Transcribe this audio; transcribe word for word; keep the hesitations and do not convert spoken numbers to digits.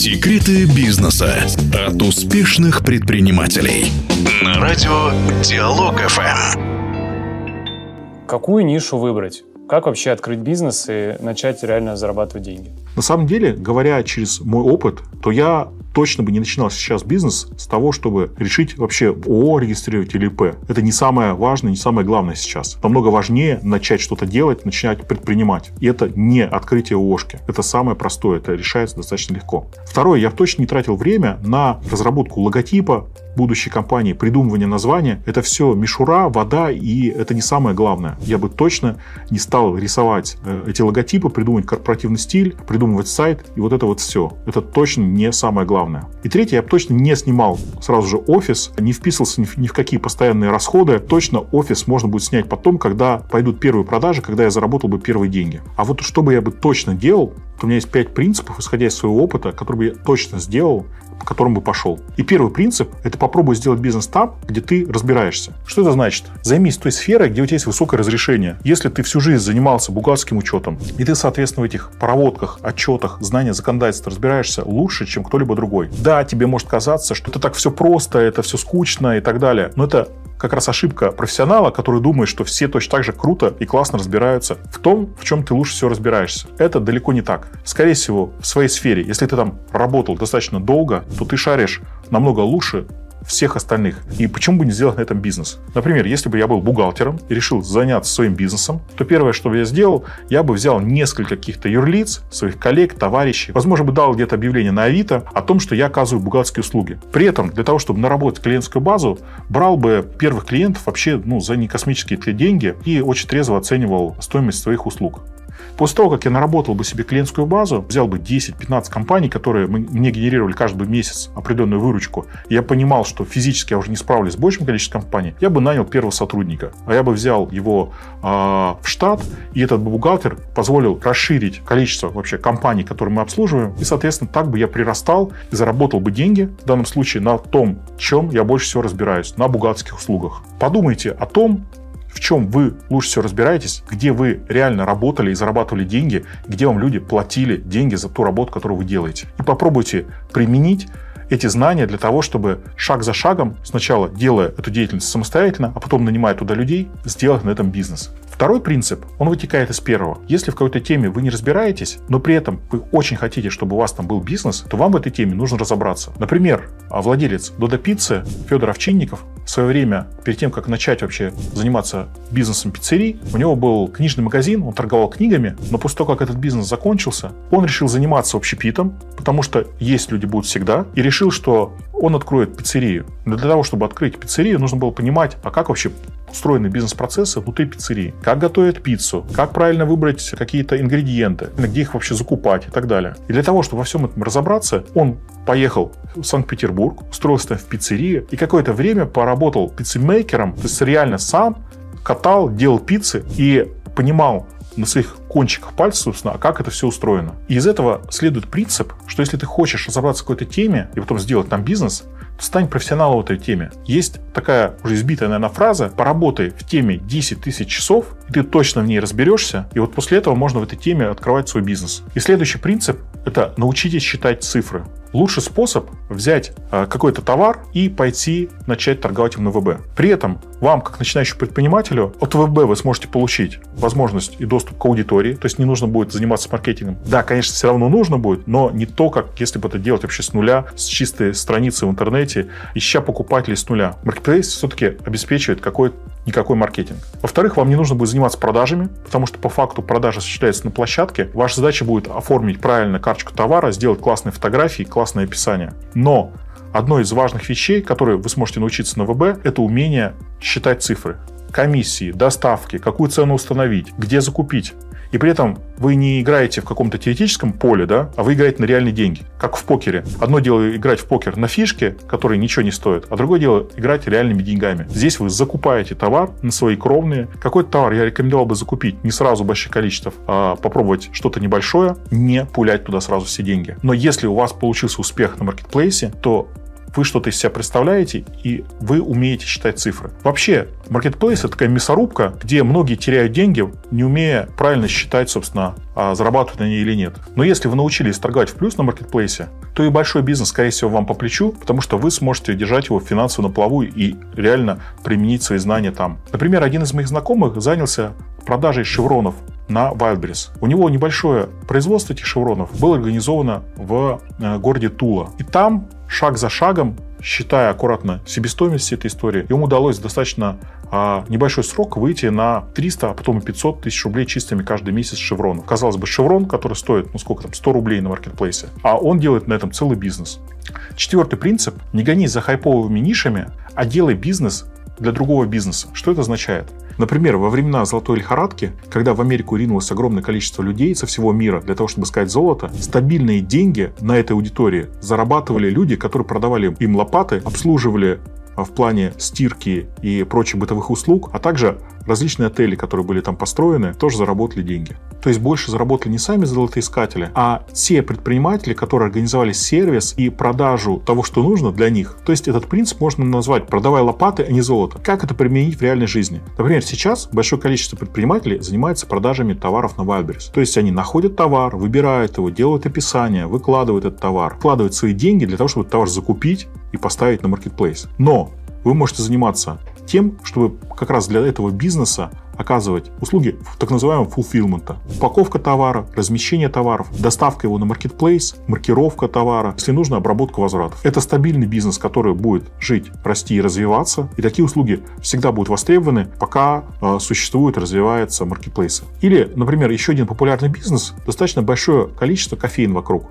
Секреты бизнеса от успешных предпринимателей. На радио Диалог эф эм. Какую нишу выбрать? Как вообще открыть бизнес и начать реально зарабатывать деньги? На самом деле, говоря через мой опыт, то я точно бы не начинал сейчас бизнес с того, чтобы решить вообще ООО регистрировать или ИП. Это не самое важное, не самое главное сейчас. Намного важнее начать что-то делать, начинать предпринимать. И это не открытие ООшки. Это самое простое, это решается достаточно легко. Второе, я точно не тратил время на разработку логотипа будущей компании, придумывание названия. Это все мишура, вода, и это не самое главное. Я бы точно не стал рисовать эти логотипы, придумывать корпоративный стиль, придумывать сайт, и вот это вот все. Это точно не самое главное. И третье, я бы точно не снимал сразу же офис, не вписывался ни в, ни в какие постоянные расходы. Точно офис можно будет снять потом, когда пойдут первые продажи, когда я заработал бы первые деньги. А вот что бы я бы точно делал, то у меня есть пять принципов, исходя из своего опыта, которые бы я точно сделал, по которым бы пошел. И первый принцип – это попробуй сделать бизнес там, где ты разбираешься. Что это значит? Займись той сферой, где у тебя есть высокое разрешение. Если ты всю жизнь занимался бухгалтерским учетом, и ты, соответственно, в этих проводках, отчетах, знания законодательства разбираешься лучше, чем кто-либо другой. Да, тебе может казаться, что это так все просто, это все скучно и так далее, но это как раз ошибка профессионала, который думает, что все точно так же круто и классно разбираются в том, в чем ты лучше всего разбираешься. Это далеко не так. Скорее всего, в своей сфере, если ты там работал достаточно долго, то ты шаришь намного лучше всех остальных. И почему бы не сделать на этом бизнес? Например, если бы я был бухгалтером и решил заняться своим бизнесом, то первое, что бы я сделал, я бы взял несколько каких-то юрлиц, своих коллег, товарищей, возможно, бы дал где-то объявление на Авито о том, что я оказываю бухгалтерские услуги. При этом, для того, чтобы наработать клиентскую базу, брал бы первых клиентов вообще ну, за некосмические деньги и очень трезво оценивал стоимость своих услуг. После того, как я наработал бы себе клиентскую базу, взял бы десять-пятнадцать компаний, которые мне генерировали каждый месяц определенную выручку, и я понимал, что физически я уже не справлюсь с большим количеством компаний, я бы нанял первого сотрудника. А я бы взял его э, в штат, и этот бухгалтер позволил расширить количество вообще компаний, которые мы обслуживаем, и, соответственно, так бы я прирастал и заработал бы деньги, в данном случае, на том, чем я больше всего разбираюсь, на бухгалтерских услугах. Подумайте о том, в чем вы лучше всего разбираетесь, где вы реально работали и зарабатывали деньги, где вам люди платили деньги за ту работу, которую вы делаете. И попробуйте применить эти знания для того, чтобы шаг за шагом, сначала делая эту деятельность самостоятельно, а потом нанимая туда людей, сделать на этом бизнес. Второй принцип, он вытекает из первого. Если в какой-то теме вы не разбираетесь, но при этом вы очень хотите, чтобы у вас там был бизнес, то вам в этой теме нужно разобраться. Например, владелец Додо Пиццы Федор Овчинников в свое время, перед тем, как начать вообще заниматься бизнесом пиццерий, у него был книжный магазин, он торговал книгами, но после того, как этот бизнес закончился, он решил заниматься общепитом, потому что есть люди будут всегда, и решил, что он откроет пиццерию. Но для того, чтобы открыть пиццерию, нужно было понимать, а как вообще устроены бизнес-процессы внутри пиццерии. Как готовят пиццу, как правильно выбрать какие-то ингредиенты, где их вообще закупать и так далее. И для того, чтобы во всем этом разобраться, он поехал в Санкт-Петербург, устроился в пиццерию и какое-то время поработал пиццемейкером, то есть реально сам катал, делал пиццы и понимал на своих кончиках пальцев, собственно, как это все устроено. И из этого следует принцип, что если ты хочешь разобраться в какой-то теме и потом сделать там бизнес, то стань профессионалом в этой теме. Есть такая уже избитая, наверное, фраза: поработай в теме десять тысяч часов, и ты точно в ней разберешься, и вот после этого можно в этой теме открывать свой бизнес. И следующий принцип – это научитесь считать цифры. Лучший способ взять э, какой-то товар и пойти начать торговать им на вэ бэ. При этом вам, как начинающему предпринимателю, от вэ бэ вы сможете получить возможность и доступ к аудитории, то есть не нужно будет заниматься маркетингом. Да, конечно, все равно нужно будет, но не то, как если бы это делать вообще с нуля, с чистой страницы в интернете, ища покупателей с нуля. Marketplace все-таки обеспечивает какой-то никакой маркетинг. Во-вторых, вам не нужно будет заниматься продажами, потому что по факту продажа осуществляется на площадке. Ваша задача будет оформить правильно карточку товара, сделать классные фотографии, классное описание. Но одной из важных вещей, которые вы сможете научиться на вэ бэ, это умение считать цифры. Комиссии, доставки, какую цену установить, где закупить. И при этом вы не играете в каком-то теоретическом поле, да, а вы играете на реальные деньги, как в покере. Одно дело играть в покер на фишке, которые ничего не стоят, а другое дело играть реальными деньгами. Здесь вы закупаете товар на свои кровные. Какой-то товар я рекомендовал бы закупить не сразу больших количеств, а попробовать что-то небольшое, не пулять туда сразу все деньги. Но если у вас получился успех на маркетплейсе, то вы что-то из себя представляете, и вы умеете считать цифры. Вообще, маркетплейс — это такая мясорубка, где многие теряют деньги, не умея правильно считать, собственно, зарабатывают на ней или нет. Но если вы научились торговать в плюс на маркетплейсе, то и большой бизнес, скорее всего, вам по плечу, потому что вы сможете держать его финансово на плаву и реально применить свои знания там. Например, один из моих знакомых занялся продажей шевронов на Wildberries. У него небольшое производство этих шевронов было организовано в городе Тула. И там, шаг за шагом, считая аккуратно себестоимость этой истории, ему удалось достаточно а, небольшой срок выйти на триста, а потом и пятьсот тысяч рублей чистыми каждый месяц шевронов. Казалось бы, шеврон, который стоит, ну сколько там, сто рублей на маркетплейсе, а он делает на этом целый бизнес. Четвертый принцип. Не гонись за хайповыми нишами, а делай бизнес для другого бизнеса. Что это означает? Например, во времена золотой лихорадки, когда в Америку ринулось огромное количество людей со всего мира для того, чтобы искать золото, стабильные деньги на этой аудитории зарабатывали люди, которые продавали им лопаты, обслуживали в плане стирки и прочих бытовых услуг, а также различные отели, которые были там построены, тоже заработали деньги. То есть больше заработали не сами золотоискатели, а те предприниматели, которые организовали сервис и продажу того, что нужно для них. То есть этот принцип можно назвать «продавай лопаты, а не золото». Как это применить в реальной жизни? Например, сейчас большое количество предпринимателей занимается продажами товаров на Wildberries. То есть они находят товар, выбирают его, делают описание, выкладывают этот товар, вкладывают свои деньги для того, чтобы этот товар закупить и поставить на маркетплейс. Но вы можете заниматься тем, чтобы как раз для этого бизнеса оказывать услуги так называемого фулфилмента. Упаковка товара, размещение товаров, доставка его на маркетплейс, маркировка товара, если нужно, обработка возвратов. Это стабильный бизнес, который будет жить, расти и развиваться. И такие услуги всегда будут востребованы, пока э, существует и развивается маркетплейсы. Или, например, еще один популярный бизнес, достаточно большое количество кофеин вокруг.